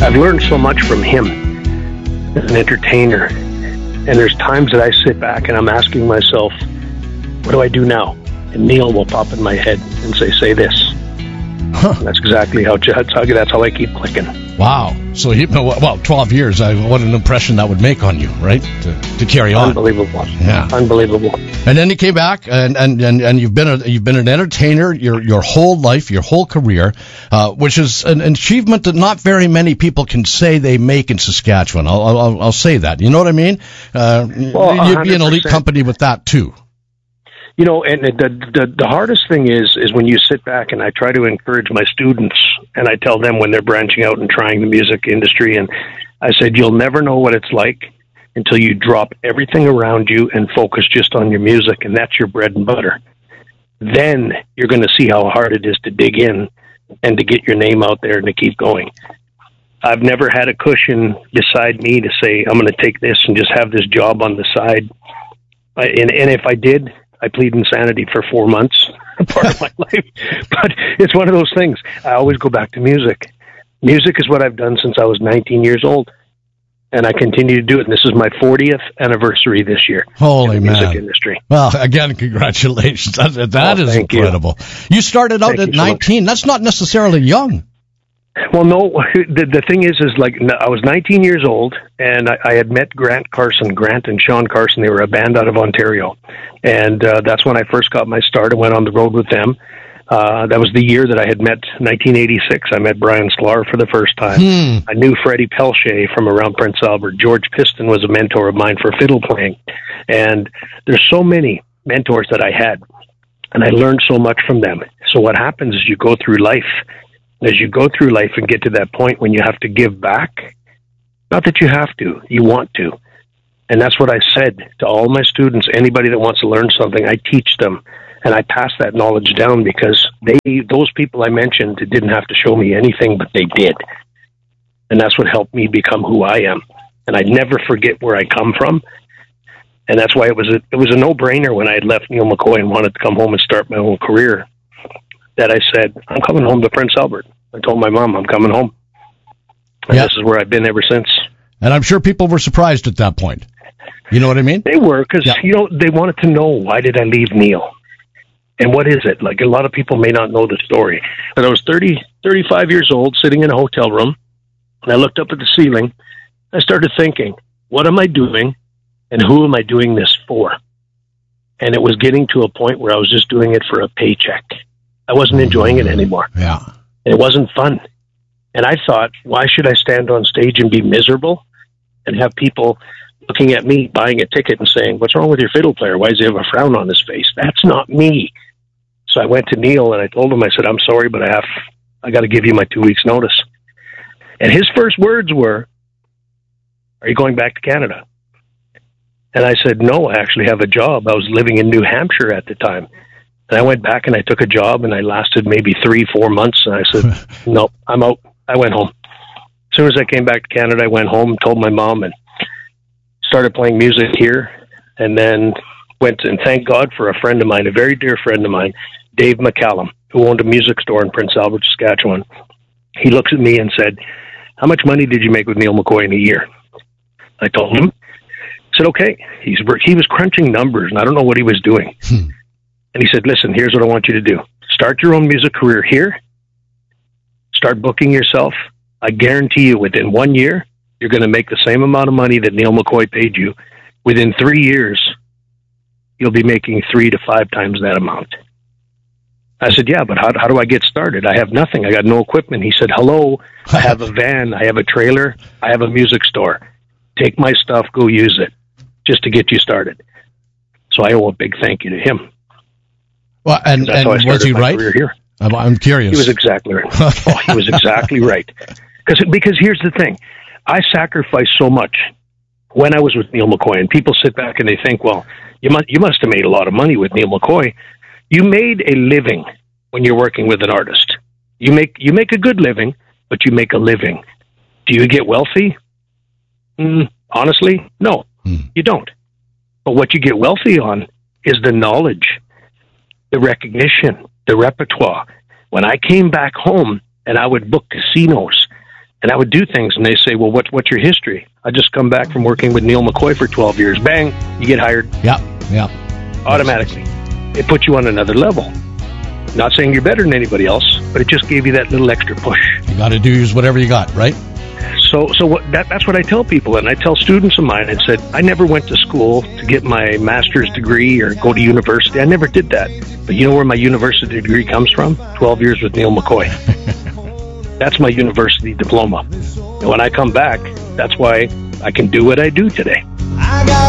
I've learned so much from him as an entertainer. And there's times that I sit back and I'm asking myself, what do I do now? And Neil will pop in my head and say this. And that's exactly that's how I keep clicking. Wow. So, 12 years, what an impression that would make on you, right? To carry on. Unbelievable. Yeah. Unbelievable. And then you came back, and you've been an entertainer your whole life, your whole career, which is an achievement that not very many people can say they make in Saskatchewan. I'll say that. You know what I mean? You'd be an elite company with that too. You know, and the hardest thing is when you sit back, and I try to encourage my students, and I tell them when they're branching out and trying the music industry, and I said, you'll never know what it's like until you drop everything around you and focus just on your music, and that's your bread and butter. Then you're going to see how hard it is to dig in and to get your name out there and to keep going. I've never had a cushion beside me to say, I'm going to take this and just have this job on the side. And if I did, I plead insanity for 4 months, part of my life. But it's one of those things. I always go back to music. Music is what I've done since I was 19 years old. And I continue to do it. And this is my 40th anniversary this year. Holy in the music man. industry. Well, again, congratulations. That is incredible. You started out at 19. That's not necessarily young. Well, no, the thing is like I was 19 years old, and I had met Grant and Sean Carson. They were a band out of Ontario, and that's when I first got my start. I went on the road with them. That was the year that I had met, 1986. I met Brian Sklar for the first time. I knew Freddie Pelche from around Prince Albert. George Piston was a mentor of mine for fiddle playing, and there's so many mentors that I had, and I learned so much from them. So what happens is you go through life. As you go through life and get to that point when you have to give back, not that you have to, you want to. And that's what I said to all my students. Anybody that wants to learn something, I teach them. And I pass that knowledge down because those people I mentioned didn't have to show me anything, but they did. And that's what helped me become who I am. And I never forget where I come from. And that's why it was a no-brainer when I had left Neil McCoy and wanted to come home and start my own career, that I said, I'm coming home to Prince Albert. I told my mom, I'm coming home. And This is where I've been ever since. And I'm sure people were surprised at that point. You know what I mean? They were, because, they wanted to know, why did I leave Neil? And what is it? Like, a lot of people may not know the story. But I was 35 years old, sitting in a hotel room, and I looked up at the ceiling. I started thinking, what am I doing, and who am I doing this for? And it was getting to a point where I was just doing it for a paycheck. I wasn't enjoying it anymore. Yeah. It wasn't fun. And I thought, why should I stand on stage and be miserable and have people looking at me, buying a ticket and saying, what's wrong with your fiddle player? Why does he have a frown on his face? That's not me. So I went to Neil and I told him, I said, I'm sorry, but I got to give you my 2 weeks notice. And his first words were, are you going back to Canada? And I said, no, I actually have a job. I was living in New Hampshire at the time. And I went back and I took a job and I lasted maybe 3-4 months. And I said, no, I'm out. I went home. As soon as I came back to Canada, I went home, told my mom, and started playing music here. And then went and thank God for a friend of mine, a very dear friend of mine, Dave McCallum, who owned a music store in Prince Albert, Saskatchewan. He looks at me and said, how much money did you make with Neil McCoy in a year? I told him. I said, okay. He was crunching numbers, and I don't know what he was doing. And he said, listen, here's what I want you to do. Start your own music career here. Start booking yourself. I guarantee you within 1 year, you're going to make the same amount of money that Neil McCoy paid you. Within 3 years, you'll be making 3 to 5 times that amount. I said, yeah, but how do I get started? I have nothing. I got no equipment. He said, hello, I have a van. I have a trailer. I have a music store. Take my stuff. Go use it just to get you started. So I owe a big thank you to him. Well, and was he right? Here. I'm curious. He was exactly right. Oh, he was exactly right. Because here's the thing. I sacrificed so much when I was with Neil McCoy, and people sit back and they think, well, you must have made a lot of money with Neil McCoy. You made a living when you're working with an artist. You make a good living, but you make a living. Do you get wealthy? Honestly, no, you don't. But what you get wealthy on is the knowledge, the recognition, the repertoire. When I came back home and I would book casinos And I would do things, and they say, well, what's your history? I just come back from working with Neil McCoy for 12 years. Bang, you get hired. Yeah. Automatically. It puts you on another level. Not saying you're better than anybody else, but it just gave you that little extra push. You got to use whatever you got, right? So that's what I tell people, and I tell students of mine. I said, I never went to school to get my master's degree or go to university. I never did that. But you know where my university degree comes from? 12 years with Neil McCoy. That's my university diploma. And when I come back, that's why I can do what I do today.